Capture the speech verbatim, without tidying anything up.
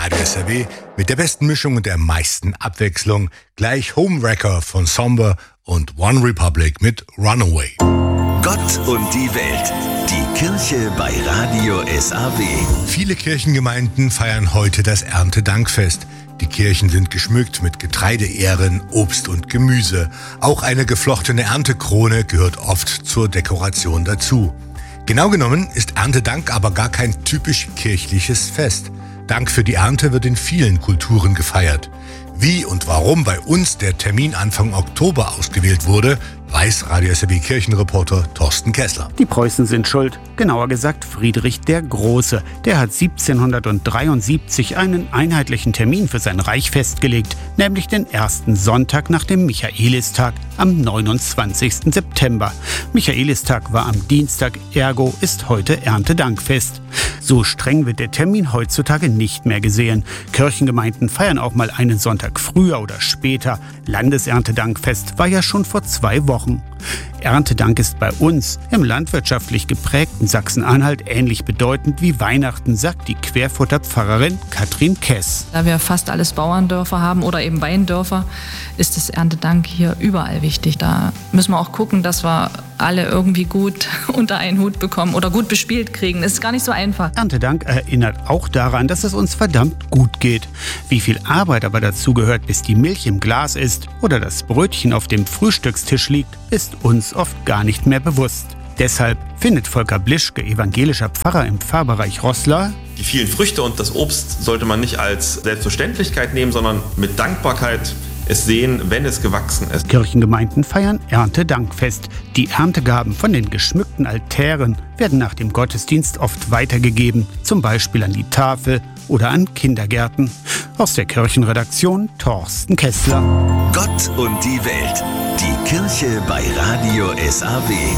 Radio S R W mit der besten Mischung und der meisten Abwechslung. Gleich Homewrecker von Somber und One Republic mit Runaway. Gott und die Welt. Die Kirche bei Radio S R W. Viele Kirchengemeinden feiern heute das Erntedankfest. Die Kirchen sind geschmückt mit Getreideähren, Obst und Gemüse. Auch eine geflochtene Erntekrone gehört oft zur Dekoration dazu. Genau genommen ist Erntedank aber gar kein typisch kirchliches Fest. Dank für die Ernte wird in vielen Kulturen gefeiert. Wie und warum bei uns der Termin Anfang Oktober ausgewählt wurde, weiß Radio S R W Kirchenreporter Thorsten Kessler. Die Preußen sind schuld, genauer gesagt Friedrich der Große. Der hat siebzehnhundertdreiundsiebzig einen einheitlichen Termin für sein Reich festgelegt, nämlich den ersten Sonntag nach dem Michaelistag am neunundzwanzigsten September. Michaelistag war am Dienstag, ergo ist heute Erntedankfest. So streng wird der Termin heutzutage nicht mehr gesehen. Kirchengemeinden feiern auch mal einen Sonntag früher oder später. Landeserntedankfest war ja schon vor zwei Wochen. Erntedank ist bei uns im landwirtschaftlich geprägten Sachsen-Anhalt ähnlich bedeutend wie Weihnachten, sagt die Querfurter Pfarrerin Katrin Kess. Da wir fast alles Bauerndörfer haben oder eben Weindörfer, ist das Erntedank hier überall wichtig. Da müssen wir auch gucken, dass wir alle irgendwie gut unter einen Hut bekommen oder gut bespielt kriegen. Das ist gar nicht so einfach. Erntedank erinnert auch daran, dass es uns verdammt gut geht. Wie viel Arbeit aber dazu gehört, bis die Milch im Glas ist oder das Brötchen auf dem Frühstückstisch liegt, ist uns oft gar nicht mehr bewusst. Deshalb findet Volker Blischke, evangelischer Pfarrer im Pfarrbereich Roßla: Die vielen Früchte und das Obst sollte man nicht als Selbstverständlichkeit nehmen, sondern mit Dankbarkeit es sehen, wenn es gewachsen ist. Kirchengemeinden feiern Erntedankfest. Die Erntegaben von den geschmückten Altären werden nach dem Gottesdienst oft weitergegeben, zum Beispiel an die Tafel oder an Kindergärten. Aus der Kirchenredaktion Thorsten Kessler. Gott und die Welt. Die Kirche bei Radio S R W.